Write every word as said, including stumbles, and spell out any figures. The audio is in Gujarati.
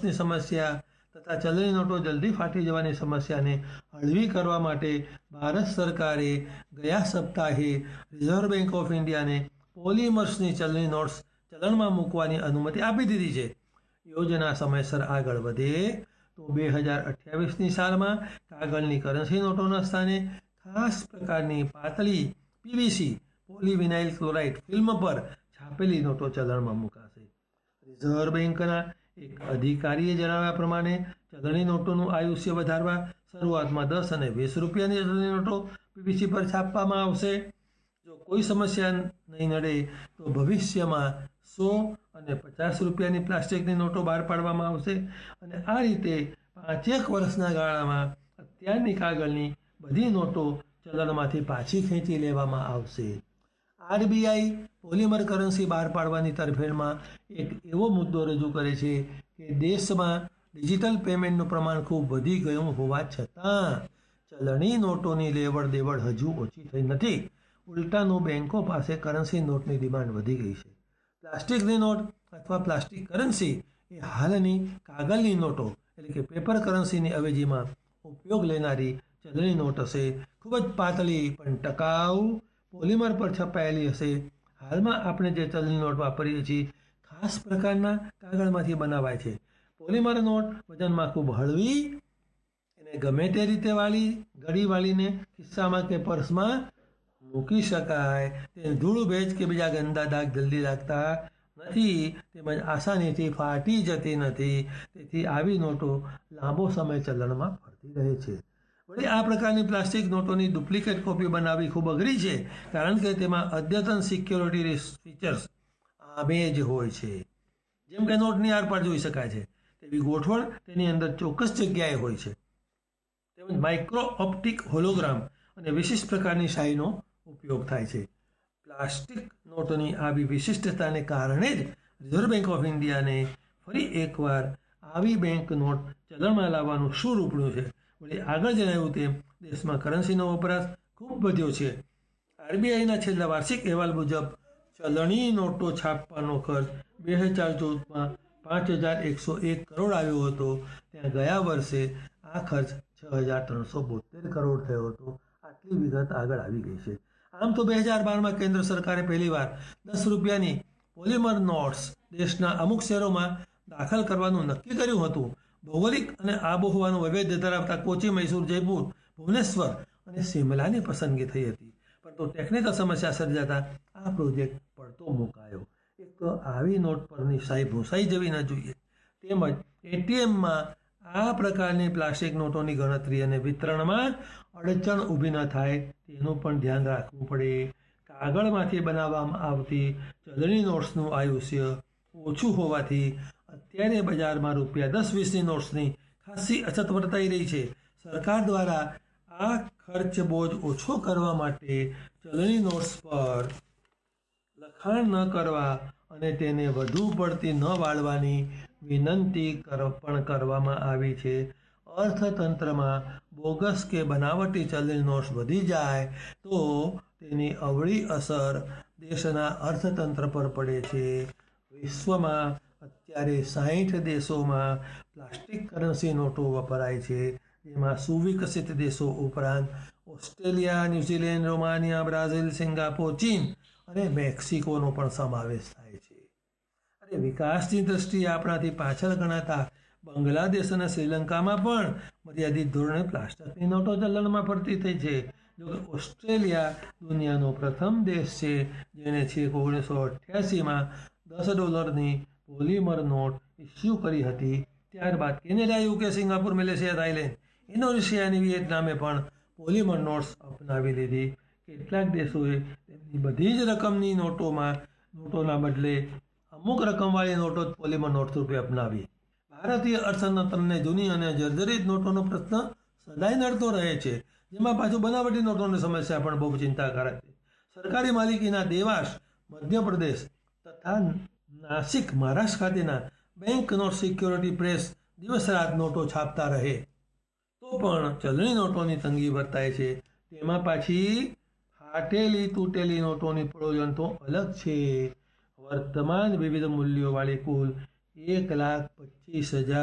વર્ષની સમસ્યા તથા ચલણી નોટો જલ્દી ફાટી જવાની સમસ્યાને હળવી કરવા માટે ભારત સરકારે ગયા સપ્તાહે રિઝર્વ બેંક ઓફ ઇન્ડિયાને પોલિમર્સની ચલણી નોટ્સ ચલણમાં મૂકવાની અનુમતિ આપી દીધી છે. યોજના સમયસર આગળ વધે તો બે હજાર અઠ્યાવીસની સાલમાં કાગળની કરન્સી નોટોના સ્થાને ખાસ પ્રકારની પાતળી પીવીસી પોલીવિનાઇલ ક્લોરાઇડ ફિલ્મ પર છાપેલી નોટો ચલણમાં મુકાશે. રિઝર્વ બેંકના એક અધિકારીએ જણાવ્યા પ્રમાણે ચલણી નોટોનું આયુષ્ય વધારવા શરૂઆતમાં દસ અને વીસ રૂપિયાની ચલણી નોટો પીવીસી પર છાપવામાં આવશે. જો કોઈ સમસ્યા નહીં નડે તો ભવિષ્યમાં સો અને પચાસ રૂપિયાની પ્લાસ્ટિકની નોટો બહાર પાડવામાં આવશે અને આ રીતે પાંચેક વર્ષના ગાળામાં અત્યારની કાગળની બધી નોટો ચલણમાંથી પાછી ખેંચી લેવામાં આવશે. આરબીઆઈ પોલિમર કરન્સી બહાર પાડવાની તરફેણમાં એક એવો મુદ્દો રજૂ કરે છે કે દેશમાં ડિજિટલ પેમેન્ટનું પ્રમાણ ખૂબ વધી ગયું હોવા છતાં ચલણી નોટોની લેવડ દેવડ હજુ ઓછી થઈ નથી. ઉલટાનું બેંકો પાસે કરન્સી નોટની ડિમાન્ડ વધી ગઈ છે. પ્લાસ્ટિકની નોટ અથવા પ્લાસ્ટિક કરન્સી એ હાલની કાગળની નોટો એટલે કે પેપર કરન્સીની અવેજીમાં ઉપયોગ લેનારી ચલણી નોટ હશે. ખૂબ જ પાતળી પણ ટકાઉ પોલિમર પર છપાયેલી હશે. હાલમાં આપણે જે ચલણી નોટ વાપરીએ છીએ ખાસ પ્રકારના કાગળમાંથી બનાવાય છે. પોલિમર નોટ વજનમાં ખૂબ હળવી, એને ગમે તે રીતે વાળી ગળી વાળીને ખિસ્સામાં કે પર્સમાં મૂકી શકાય. તે ધૂળ ભેજ કે બીજા ગંદા દાગ જલ્દી લાગતા નથી તેમજ આસાનીથી ફાટી જતી નથી. તેથી આવી નોટો લાંબો સમય ચલણમાં ફરતી રહે છે. વળી આ પ્રકારની પ્લાસ્ટિક નોટોની ડુપ્લિકેટ કોપી બનાવવી ખૂબ અઘરી છે કારણ કે તેમાં અદ્યતન સિક્યોરિટી ફીચર્સ આમે જ હોય છે. જેમ કે નોટની આરપાર જોઈ શકાય છે તેવી ગોઠવણ તેની અંદર ચોક્કસ જગ્યાએ હોય છે. તેમજ માઇક્રો ઓપ્ટિક હોલોગ્રામ અને વિશિષ્ટ પ્રકારની શાહીનો ઉપયોગ થાય છે. પ્લાસ્ટિક નોટોની આવી વિશિષ્ટતાને કારણે જ રિઝર્વ બેંક ઓફ ઇન્ડિયાને ફરી એકવાર આવી બેંક નોટ ચલણમાં લાવવાનું શું રૂપડ્યું છે. વળી આગળ જણાવ્યું તેમ દેશમાં કરન્સીનો વપરાશ ખૂબ વધ્યો છે. આરબીઆઈના છેલ્લા વાર્ષિક અહેવાલ મુજબ ચલણી નોટો છાપવાનો ખર્ચ બે હજાર ચૌદમાં પાંચ હજાર એકસો એક કરોડ આવ્યો હતો, ત્યાં ગયા વર્ષે આ ખર્ચ છ હજાર ત્રણસો બોતેર કરોડ થયો હતો. આટલી વિગત આગળ આવી ગઈ છે. આમ તો બે હજાર બારમાં કેન્દ્ર સરકારે પહેલીવાર દસ રૂપિયાની પોલિમર નોટ્સ દેશના અમુક શહેરોમાં દાખલ કરવાનું નક્કી કર્યું હતું. ભૌગોલિક અને આબોહવાનું વૈવિધ્ય ધરાવતા કોચી, મૈસૂર, જયપુર, ભુવનેશ્વર અને શિમલાની પસંદગી થઈ હતી. પરંતુ ટેકનિકલ સમસ્યા સર્જાતા આ પ્રોજેક્ટ પડતો મુકાયો. એક તો આવી નોટ પરની શાહી ભૂસાઈ જવી ન જોઈએ, તેમજ એટીએમમાં આ પ્રકારની પ્લાસ્ટિક નોટોની ગણતરી અને વિતરણમાં અડચણ ઊભી ન થાય તેનું પણ ધ્યાન રાખવું પડે. કાગળમાંથી બનાવવામાં આવતી ચલણી નોટ્સનું આયુષ્ય ઓછું હોવાથી અત્યારે બજારમાં રૂપિયા દસ વીસની નોટ્સની ખાસી અછત વર્તાઈ રહી છે. સરકાર દ્વારા આ ખર્ચ બોજ ઓછો કરવા માટે ચલણી નોટ્સ પર લખાણ ન કરવા અને તેને વધુ પડતી ન વાળવાની વિનંતી પણ કરવામાં આવી છે. અર્થતંત્રમાં બોગસ કે બનાવટી ચલણી નોટ્સ વધી જાય તો તેની અવળી અસર દેશના અર્થતંત્ર પર પડે છે. વિશ્વમાં અત્યારે સાહીઠ દેશોમાં પ્લાસ્ટિક કરન્સી નોટો વપરાય છે, જેમાં સુવિકસિત દેશો ઉપરાંત Australia, New Zealand, Romania, Brazil, Singapore, ચીન અને મેક્સિકોનો પણ સમાવેશ થાય છે. અને વિકાસની દ્રષ્ટિએ આપણાથી પાછળ ગણાતા બાંગ્લાદેશ અને શ્રીલંકામાં પણ મર્યાદિત ધોરણે પ્લાસ્ટિકની નોટો ચલણમાં ફરતી થઈ છે. જોકે ઓસ્ટ્રેલિયા દુનિયાનો પ્રથમ દેશ છે જેણે છેક ઓગણીસો અઠ્યાસીમાં દસ ડોલરની પોલિમર નોટ ઇસ્યુ કરી હતી. ત્યારબાદ Canada, UK, Singapore, Malaysia, Thailand, Indonesia અને વિયેટનામે પણ પોલિમર નોટ્સ અપનાવી લીધી. કેટલાક દેશોએ તેમની બધી જ રકમની નોટોમાં નોટોના બદલે અમુક રકમવાળી નોટો જ પોલિમર નોટ રૂપે અપનાવી. ભારતીય અર્થતંત્રને જૂની અને જર્જરિત નોટોનો પ્રશ્ન સદાય નડતો રહે છે, જેમાં પાછું બનાવટી નોટોની સમસ્યા પણ બહુ ચિંતાકારક છે. સરકારી માલિકીના દેવાસ મધ્યપ્રદેશ તથા નાસિક મહારાષ્ટ્ર ખાતેના બેંક નોટ સિક્યોરિટી પ્રેસ દિવસ રાત નોટો છાપતા રહે તો પણ ચલણી નોટોની તંગી વર્તાય છે. તેમાં પાછી ફાટેલી તૂટેલી નોટોની પ્રયોજન તો અલગ છે. વર્તમાન વિવિધ મૂલ્યોવાળી કુલ એક લાખ પચીસ હજાર